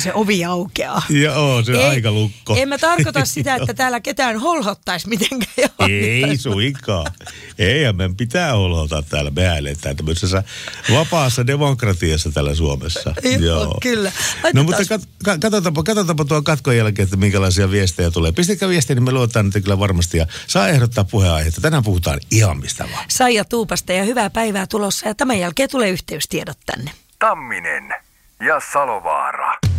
se ovi aukeaa. Joo, se aika lukko. En mä tarkoita sitä, että täällä ketään holhottaisi mitenkään. Ei suinkaan. Eihän meidän pitää holhota täällä. Me eletään tämmöisessä vapaassa demokratiassa täällä Suomessa. Joo, kyllä. No mutta katsotaanpa tuon katkon jälkeen, että minkälaisia viestejä tulee. Pistäkää viestiä, niin me luotaan niitä kyllä varmasti. Ja saa ehdottaa puheenaihetta. Tänään puhutaan ihan mistä vaan. Saija Tuupasta ja hyvää päivää tulossa. Ja tämän jälkeen tulee yhteystiedot tänne. Tamminen ja Salovaara.